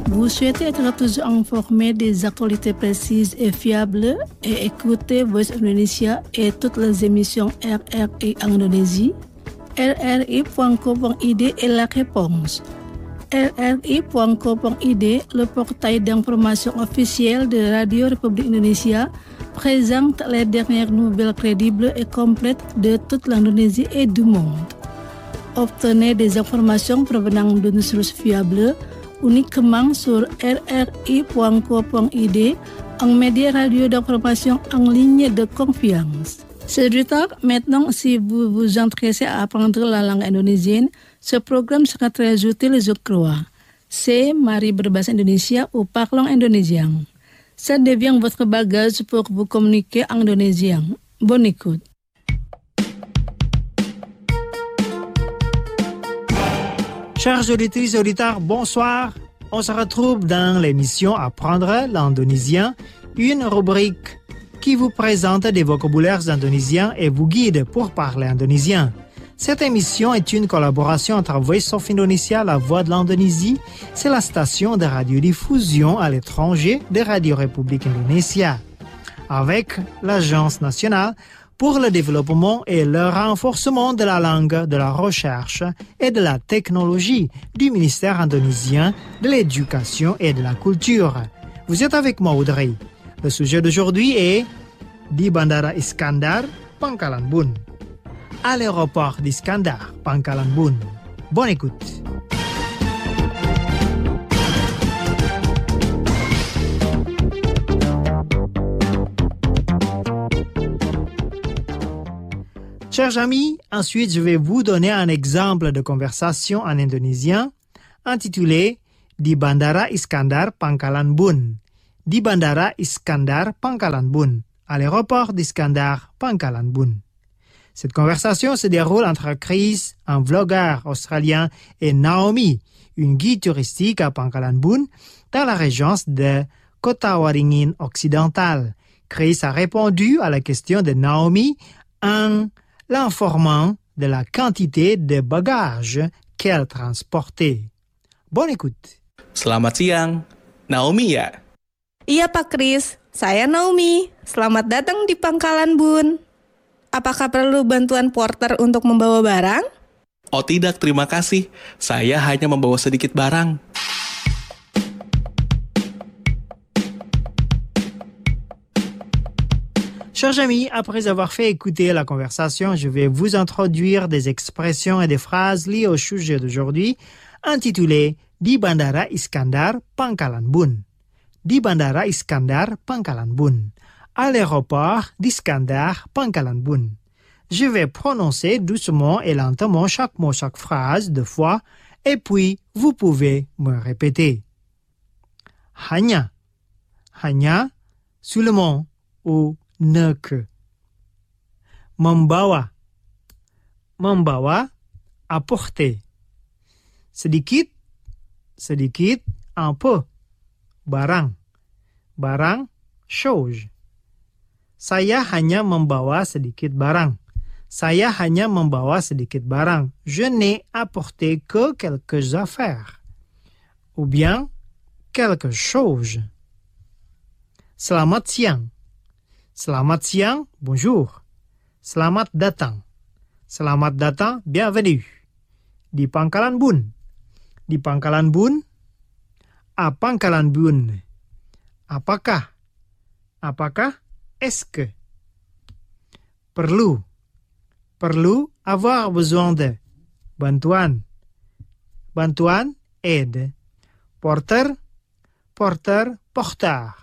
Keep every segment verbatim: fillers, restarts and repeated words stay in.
Vous souhaitez être toujours informé des actualités précises et fiables et écouter Voice Indonesia et toutes les émissions R R I Indonésie? R R I point co point I D est la réponse. R R I point co point I D, le portail d'information officiel de Radio République Indonésia, présente les dernières nouvelles crédibles et complètes de toute l'Indonésie et du monde. Obtenez des informations provenant d'une source fiable uniquement sur R R I point co point I D, un média radio d'information en ligne de confiance. C'est du temps. Maintenant, si vous vous intéressez à apprendre la langue indonésienne, ce programme sera très utile, je crois. C'est Mari berbahasa Indonesia ou Parlons indonésien. Ça devient votre bagage pour vous communiquer en indonésien. Bonne écoute. Chers auditrices et auditeurs, bonsoir. On se retrouve dans l'émission Apprendre l'indonésien, une rubrique qui vous présente des vocabulaires indonésiens et vous guide pour parler indonésien. Cette émission est une collaboration entre Voice of Indonesia, la voix de l'Indonésie, c'est la station de radiodiffusion à l'étranger de Radio République Indonésia, avec l'Agence nationale pour le développement et le renforcement de la langue, de la recherche et de la technologie du ministère indonésien de l'Éducation et de la Culture. Vous êtes avec moi, Audrey. Le sujet d'aujourd'hui est di Bandara Iskandar, Pangkalan Bun. À l'aéroport d'Iskandar, Pangkalan Bun. Bonne écoute. Chers amis, ensuite je vais vous donner un exemple de conversation en indonésien intitulé Di Bandara Iskandar Pangkalan Bun. Di Bandara Iskandar Pangkalan Bun, à l'aéroport d'Iskandar Pangkalan Bun. Cette conversation se déroule entre Chris, un vlogueur australien, et Naomi, une guide touristique à Pangkalan Bun, dans la région de Kota Waringin occidentale. Chris a répondu à la question de Naomi en l'informant de la quantité de bagages qu'elle transportait. Bonne écoute. Selamat siang, Naomi ya? Iya Pak Kris, saya Naomi. Selamat datang di Pangkalan Bun. Apakah perlu bantuan porter untuk membawa barang? Oh tidak, terima kasih. Saya hanya membawa sedikit barang. Chers amis, après avoir fait écouter la conversation, je vais vous introduire des expressions et des phrases liées au sujet d'aujourd'hui, intitulé Di Bandara Iskandar Pangkalan Bun. Di Bandara Iskandar Pangkalan Bun, à l'aéroport d'Iskandar Pangkalan Bun. Je vais prononcer doucement et lentement chaque mot, chaque phrase deux fois, et puis vous pouvez me répéter. Hanya, hanya, seulement ou ne que. Membawa, membawa, apporter. Sedikit, sedikit, un peu. Barang, barang, chose. Saya hanya membawa sedikit barang. Saya hanya membawa sedikit barang. Je n'ai apporté que quelques affaires. Ou bien, quelque chose. Selamat siang. Selamat siang, bonjour. Selamat datang. Selamat datang, bienvenue. Di Pangkalan Bun. Di Pangkalan Bun. À Pangkalan Bun. Apakah? Apakah? Est-ce que? Perlu. Perlu, avoir besoin de. Bantuan. Bantuan, aide. Porter. Porter, porteur.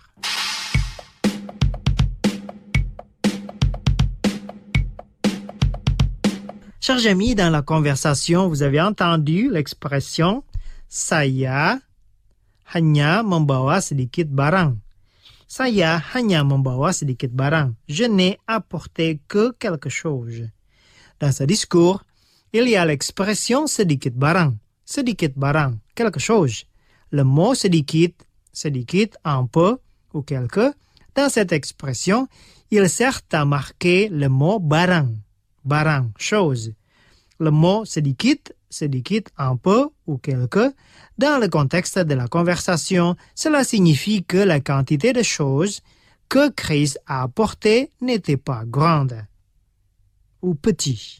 Chers amis, dans la conversation, vous avez entendu l'expression saya hanya membawa sedikit barang. Saya hanya membawa sedikit barang. Je n'ai apporté que quelque chose. Dans ce discours, il y a l'expression sedikit barang. Sedikit barang, quelque chose. Le mot sedikit, sedikit, un peu ou quelque. Dans cette expression, il sert à marquer le mot barang. Barang, chose. Le mot sedikit sedikit, un peu ou quelque, dans le contexte de la conversation, cela signifie que la quantité de choses que Chris a apportées n'était pas grande ou petit.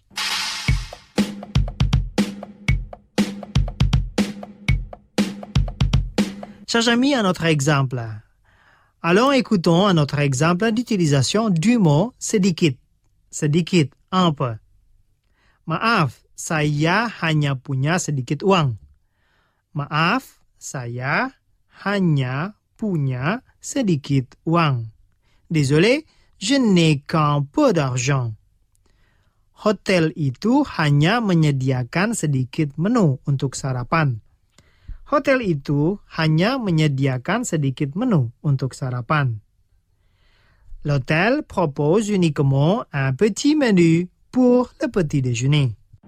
Chers amis, un autre exemple. Allons écoutons un autre exemple d'utilisation du mot sedikit. Sedikit, un peu. Maaf, saya hanya punya sedikit uang. Maaf, saya hanya punya sedikit uang. Désolé, je n'ai qu'un peu d'argent. Hotel itu hanya menyediakan sedikit menu untuk sarapan. Hotel itu hanya menyediakan sedikit menu untuk sarapan. L'hôtel propose uniquement un petit menu pour le petit déjeuner.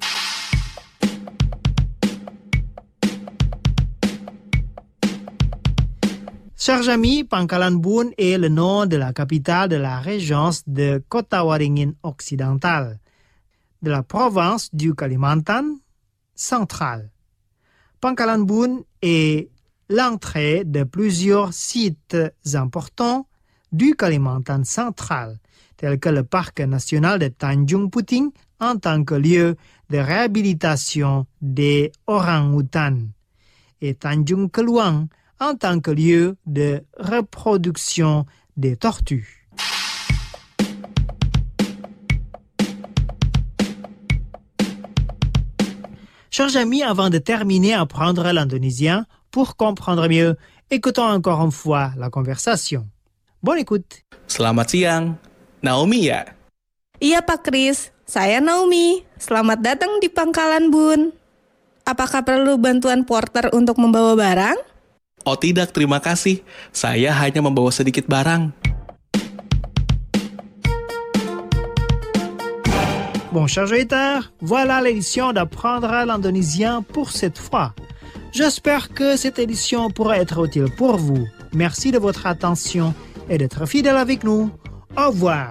Chers amis, Pangkalan Bun est le nom de la capitale de la région de Kota Waringin occidentale, de la province du Kalimantan central. Pangkalan Bun est l'entrée de plusieurs sites importants du Kalimantan central, tels que le parc national de Tanjung Puting en tant que lieu de réhabilitation des orang-outans et Tanjung Keluang en tant que lieu de reproduction des tortues. Chers amis, avant de terminer à apprendre l'indonésien, pour comprendre mieux, écoutons encore une fois la conversation. Bonne écoute. Selamat siang. Naomi ya? Iya Pak Kris, saya Naomi. Selamat datang di Pangkalan Bun. Apakah perlu bantuan porter untuk membawa barang? Oh tidak, terima kasih. Saya hanya membawa sedikit barang. Bon, chers auditeurs, voilà l'édition d'apprendre l'indonésien pour cette fois. J'espère que cette édition pourra être utile pour vous. Merci de votre attention et d'être fidèle avec nous. Au revoir.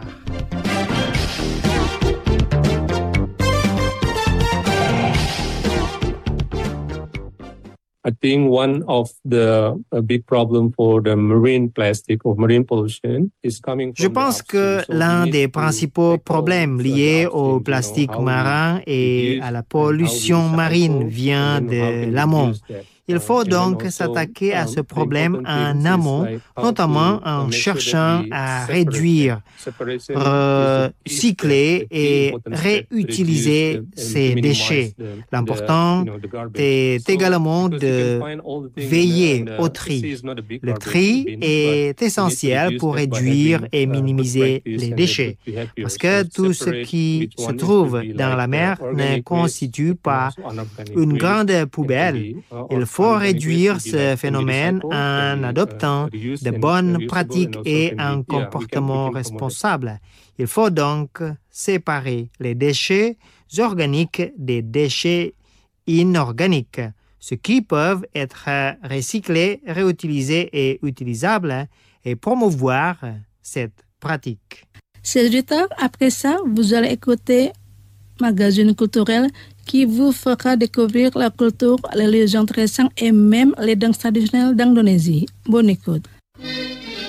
I think one of the a big problem for the marine plastic or marine pollution is coming from Je pense que l'un des principaux problèmes liés au plastique marin et à la pollution marine vient de l'amont. Il faut donc s'attaquer à ce problème en amont, notamment en cherchant à réduire, recycler et réutiliser ces déchets. L'important est également de veiller au tri. Le tri est essentiel pour réduire et minimiser les déchets, parce que tout ce qui se trouve dans la mer ne constitue pas une grande poubelle. Il faut réduire ce phénomène en adoptant de bonnes pratiques et un comportement responsable. Il faut donc séparer les déchets organiques des déchets inorganiques, ceux qui peuvent être recyclés, réutilisés et utilisables, et promouvoir cette pratique. Chers auditeurs, après ça, vous allez écouter Magazine culturel qui vous fera découvrir la culture, les légendes récentes et même les danses traditionnelles d'Indonésie. Bonne écoute.